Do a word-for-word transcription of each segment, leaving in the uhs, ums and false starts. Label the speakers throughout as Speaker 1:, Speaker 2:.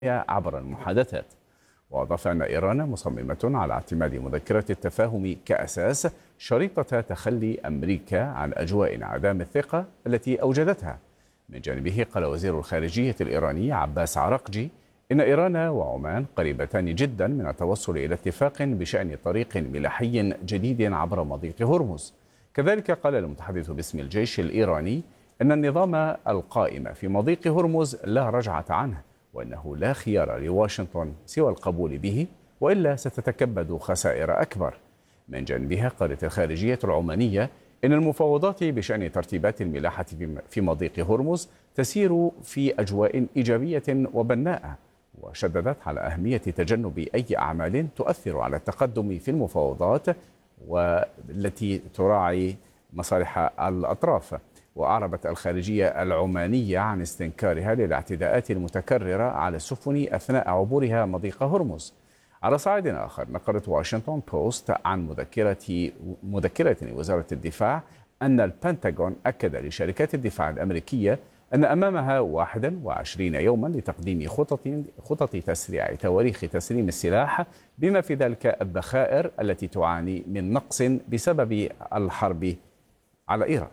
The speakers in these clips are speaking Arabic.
Speaker 1: عبر المحادثات. وأضاف أن إيران مصممة على اعتماد مذكرة التفاهم كأساس شريطة تخلي أمريكا عن أجواء انعدام الثقة التي أوجدتها. من جانبه قال وزير الخارجية الإيراني عباس عراقجي إن إيران وعمان قريبتان جدا من التوصل إلى اتفاق بشأن طريق ملاحي جديد عبر مضيق هرمز. كذلك قال المتحدث باسم الجيش الإيراني أن النظام القائم في مضيق هرمز لا رجعة عنه، وأنه لا خيار لواشنطن سوى القبول به، وإلا ستتكبد خسائر أكبر. من جانبها قالت الخارجية العمانية إن المفاوضات بشأن ترتيبات الملاحة في مضيق هرمز تسير في أجواء إيجابية وبناءة، وشددت على أهمية تجنب أي أعمال تؤثر على التقدم في المفاوضات والتي تراعي مصالح الأطراف. وأعربت الخارجية العمانية عن استنكارها للاعتداءات المتكررة على السفن أثناء عبورها مضيق هرمز. على صعيد آخر، نقلت واشنطن بوست عن مذكرة مذكرة وزارة الدفاع أن البنتاغون أكد لشركات الدفاع الأمريكية أن أمامها واحد وعشرين يوما لتقديم خطط خطط تسريع تواريخ تسليم السلاح، بما في ذلك الذخائر التي تعاني من نقص بسبب الحرب على إيران.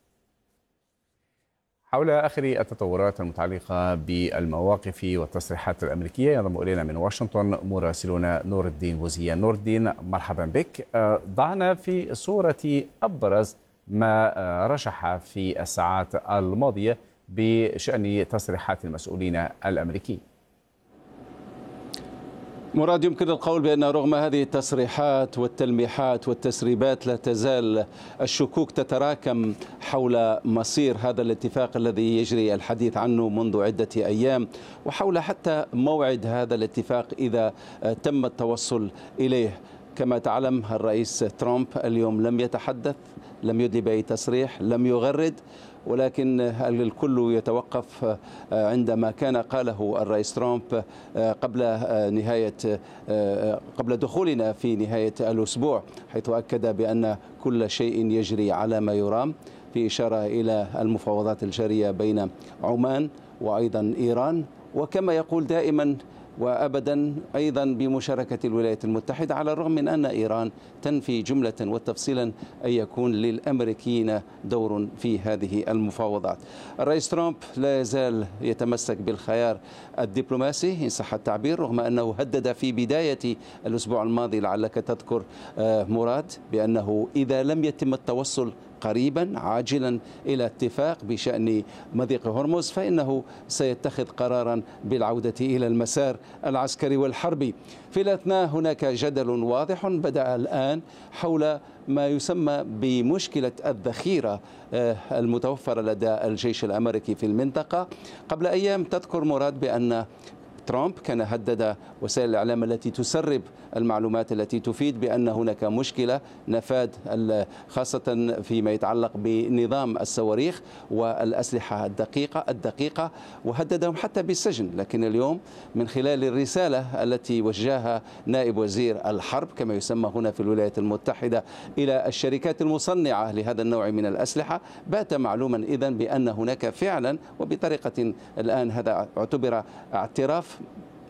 Speaker 1: حول آخر التطورات المتعلقة بالمواقف والتصريحات الأمريكية ينضم إلينا من واشنطن مراسلنا نور الدين وزيان. نور الدين، مرحبا بك. ضعنا في صورة أبرز ما رشح في الساعات الماضية بشأن تصريحات المسؤولين الأمريكيين.
Speaker 2: مراد، يمكن القول بأن رغم هذه التصريحات والتلميحات والتسريبات لا تزال الشكوك تتراكم حول مصير هذا الاتفاق الذي يجري الحديث عنه منذ عدة أيام، وحول حتى موعد هذا الاتفاق إذا تم التوصل إليه. كما تعلم الرئيس ترامب اليوم لم يتحدث، لم يدلي بأي تصريح، لم يغرد، ولكن الكل يتوقف عندما كان قاله الرئيس ترامب قبل نهاية قبل دخولنا في نهاية الأسبوع، حيث أكد بأن كل شيء يجري على ما يرام، في إشارة إلى المفاوضات الجارية بين عمان وأيضا إيران، وكما يقول دائما وأبدا أيضا بمشاركة الولايات المتحدة، على الرغم من أن إيران تنفي جملة وتفصيلا أن يكون للأمريكيين دور في هذه المفاوضات. الرئيس ترامب لا يزال يتمسك بالخيار الدبلوماسي إن صح التعبير، رغم أنه هدد في بداية الأسبوع الماضي، لعلك تذكر مراد، بأنه إذا لم يتم التوصل قريبا عاجلا إلى اتفاق بشأن مضيق هرمز فإنه سيتخذ قرارا بالعودة إلى المسار العسكري والحربي. في الأثناء هناك جدل واضح بدأ الآن حول ما يسمى بمشكلة الذخيرة المتوفرة لدى الجيش الأمريكي في المنطقة. قبل أيام تذكر مراد بأن ترامب كان هدد وسائل الإعلام التي تسرب المعلومات التي تفيد بأن هناك مشكلة نفاذ، خاصة فيما يتعلق بنظام الصواريخ والأسلحة الدقيقة الدقيقة وهددهم حتى بالسجن. لكن اليوم من خلال الرسالة التي وجهها نائب وزير الحرب كما يسمى هنا في الولايات المتحدة إلى الشركات المصنعة لهذا النوع من الأسلحة، بات معلوما إذن بأن هناك فعلا، وبطريقة الآن هذا اعتبر اعتراف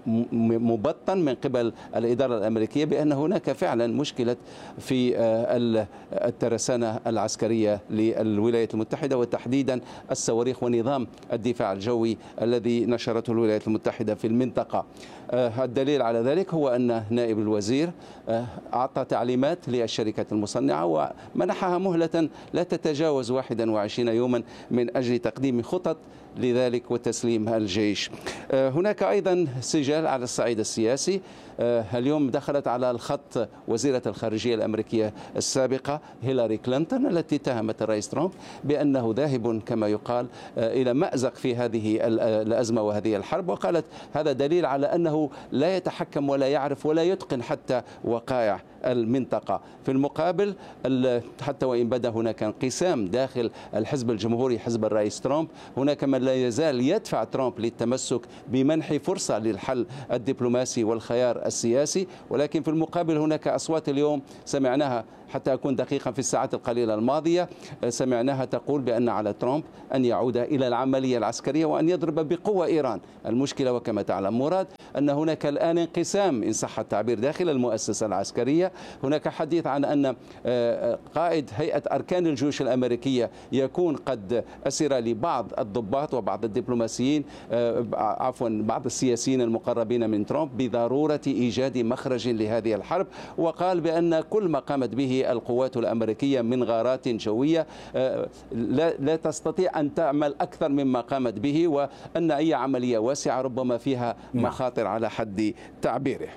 Speaker 2: مبطن من قبل الإدارة الأمريكية بأن هناك فعلا مشكلة في الترسانة العسكرية للولايات المتحدة، وتحديدا الصواريخ ونظام الدفاع الجوي الذي نشرته الولايات المتحدة في المنطقة. الدليل على ذلك هو أن نائب الوزير أعطى تعليمات للشركات المصنعة ومنحها مهلة لا تتجاوز واحد وعشرين يوما من أجل تقديم خطط لذلك وتسليم الجيش. هناك أيضا سجال على الصعيد السياسي. اليوم دخلت على الخط وزيرة الخارجية الأمريكية السابقة هيلاري كلينتون، التي اتهمت الرئيس ترامب بأنه ذاهب كما يقال إلى مأزق في هذه الأزمة وهذه الحرب، وقالت هذا دليل على أنه لا يتحكم ولا يعرف ولا يتقن حتى وقائع المنطقة. في المقابل حتى وإن بدا هناك انقسام داخل الحزب الجمهوري حزب الرئيس ترامب، هناك من لا يزال يدفع ترامب للتمسك بمنح فرصة للحل الدبلوماسي والخيار السياسي، ولكن في المقابل هناك أصوات اليوم سمعناها، حتى أكون دقيقا، في الساعات القليلة الماضية سمعناها تقول بأن على ترامب أن يعود إلى العملية العسكرية وأن يضرب بقوة إيران. المشكلة وكما تعلم مراد أن هناك الآن انقسام إن صح التعبير داخل المؤسسة العسكرية. هناك حديث عن أن قائد هيئة أركان الجيوش الأمريكية يكون قد أسر لبعض الضباط وبعض الدبلوماسيين، عفوا بعض السياسيين المقربين من ترامب، بضرورة إيجاد مخرج لهذه الحرب. وقال بأن كل ما قامت به القوات الأمريكية من غارات جوية لا, لا تستطيع أن تعمل أكثر مما قامت به، وأن أي عملية واسعة ربما فيها مخاطر على حد تعبيره.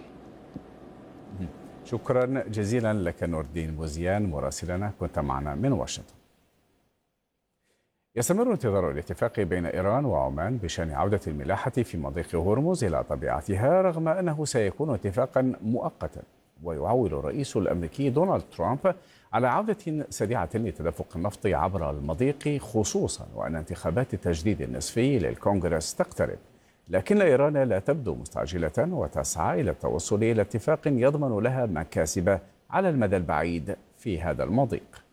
Speaker 1: شكرا جزيلا لك نور الدين بوزيان مراسلنا، كنت معنا من واشنطن. يستمر انتظار الاتفاق بين إيران وعمان بشأن عودة الملاحة في مضيق هرمز إلى طبيعتها، رغم أنه سيكون اتفاقا مؤقتا. ويعول الرئيس الأمريكي دونالد ترامب على عودة سريعة لتدفق النفط عبر المضيق، خصوصا وأن انتخابات التجديد النصفي للكونغرس تقترب. لكن إيران لا تبدو مستعجلة وتسعى إلى التوصل إلى اتفاق يضمن لها مكاسب على المدى البعيد في هذا المضيق.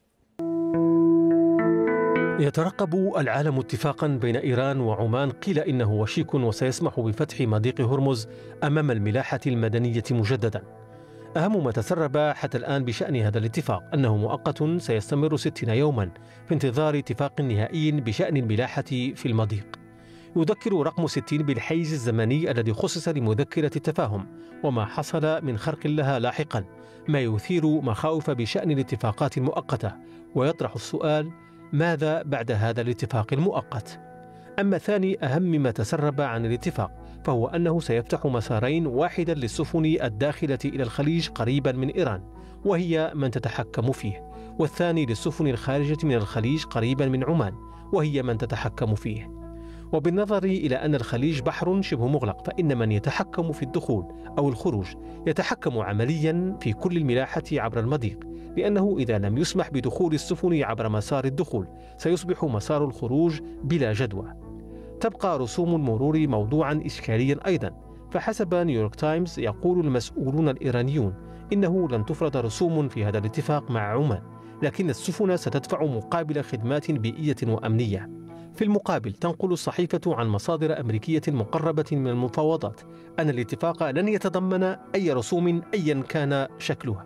Speaker 3: يترقب العالم اتفاقا بين إيران وعمان قيل إنه وشيك وسيسمح بفتح مضيق هرمز أمام الملاحة المدنية مجددا. أهم ما تسرب حتى الآن بشأن هذا الاتفاق أنه مؤقت سيستمر ستين يوما في انتظار اتفاق نهائي بشأن الملاحة في المضيق. يذكر رقم ستين بالحيز الزمني الذي خصص لمذكرة التفاهم وما حصل من خرق لها لاحقا، ما يثير مخاوف بشأن الاتفاقات المؤقتة، ويطرح السؤال: ماذا بعد هذا الاتفاق المؤقت؟ أما ثاني أهم ما تسرب عن الاتفاق فهو أنه سيفتح مسارين، واحدا للسفن الداخلة إلى الخليج قريبا من إيران وهي من تتحكم فيه، والثاني للسفن الخارجة من الخليج قريبا من عمان وهي من تتحكم فيه. وبالنظر إلى أن الخليج بحر شبه مغلق، فإن من يتحكم في الدخول أو الخروج يتحكم عمليا في كل الملاحة عبر المضيق، لأنه إذا لم يسمح بدخول السفن عبر مسار الدخول سيصبح مسار الخروج بلا جدوى. تبقى رسوم المرور موضوعا إشكاليا أيضا، فحسب نيويورك تايمز يقول المسؤولون الإيرانيون إنه لن تفرض رسوم في هذا الاتفاق مع عمان، لكن السفن ستدفع مقابل خدمات بيئية وأمنية. في المقابل تنقل الصحيفة عن مصادر أمريكية مقربة من المفاوضات أن الاتفاق لن يتضمن أي رسوم أيا كان شكلها.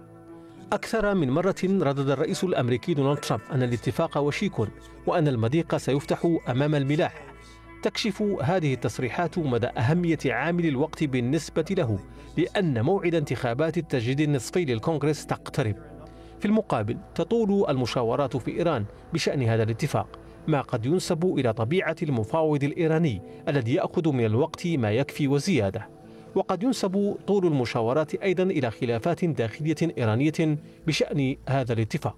Speaker 3: أكثر من مرة ردد الرئيس الأمريكي دونالد ترامب أن الاتفاق وشيك وأن المضيق سيفتح أمام الملاحة. تكشف هذه التصريحات مدى أهمية عامل الوقت بالنسبة له، لأن موعد انتخابات التجديد النصفي للكونغرس تقترب. في المقابل تطول المشاورات في إيران بشأن هذا الاتفاق، ما قد ينسب إلى طبيعة المفاوض الإيراني الذي يأخذ من الوقت ما يكفي وزيادة. وقد ينسب طول المشاورات أيضا إلى خلافات داخلية إيرانية بشأن هذا الاتفاق.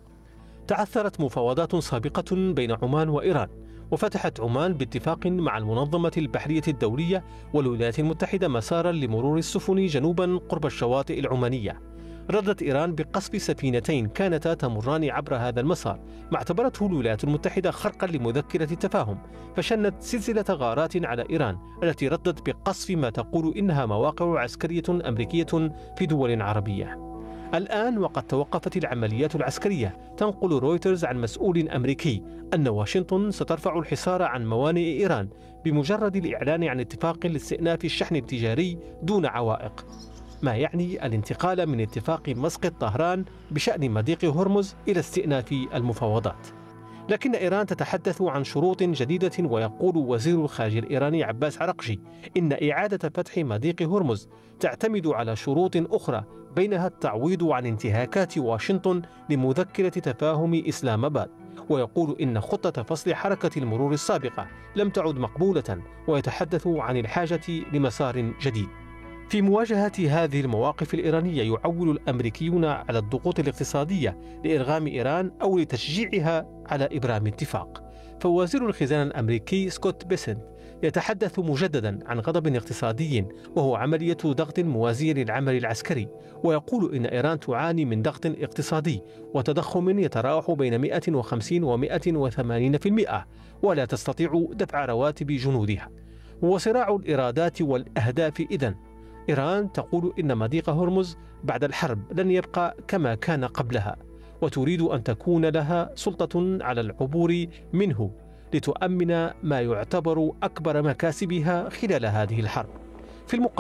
Speaker 3: تعثرت مفاوضات سابقة بين عمان وإيران، وفتحت عمان باتفاق مع المنظمة البحرية الدولية والولايات المتحدة مسارا لمرور السفن جنوبا قرب الشواطئ العمانية. ردت إيران بقصف سفينتين كانتا تمران عبر هذا المسار، ما اعتبرته الولايات المتحدة خرقا لمذكرة التفاهم، فشنت سلسلة غارات على إيران التي ردت بقصف ما تقول إنها مواقع عسكرية أمريكية في دول عربية. الآن وقد توقفت العمليات العسكرية، تنقل رويترز عن مسؤول أمريكي أن واشنطن سترفع الحصار عن موانئ إيران بمجرد الإعلان عن اتفاق لاستئناف الشحن التجاري دون عوائق، ما يعني الانتقال من اتفاق مسقط طهران بشأن مضيق هرمز إلى استئناف المفاوضات. لكن إيران تتحدث عن شروط جديدة، ويقول وزير الخارجية الإيراني عباس عرقجي إن إعادة فتح مضيق هرمز تعتمد على شروط أخرى، بينها التعويض عن انتهاكات واشنطن لمذكرة تفاهم إسلام آباد. ويقول إن خطة فصل حركة المرور السابقة لم تعد مقبولة، ويتحدث عن الحاجة لمسار جديد. في مواجهة هذه المواقف الإيرانية يعول الأمريكيون على الضغوط الاقتصادية لإرغام إيران أو لتشجيعها على إبرام اتفاق. فوزير الخزانة الأمريكي سكوت بيسنت يتحدث مجددا عن غضب اقتصادي وهو عملية ضغط موازية للعمل العسكري، ويقول إن إيران تعاني من ضغط اقتصادي وتضخم يتراوح بين مئة وخمسين ومئة وثمانين بالمئة، ولا تستطيع دفع رواتب جنودها. وصراع الإرادات والأهداف إذن. إيران تقول إن مضيق هرمز بعد الحرب لن يبقى كما كان قبلها، وتريد أن تكون لها سلطة على العبور منه لتؤمن ما يعتبر أكبر مكاسبها خلال هذه الحرب. في المقابل